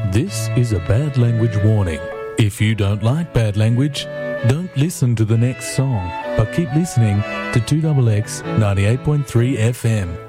This is a bad language warning. If you don't like bad language, don't listen to the next song, but keep listening to 2XX 98.3 FM.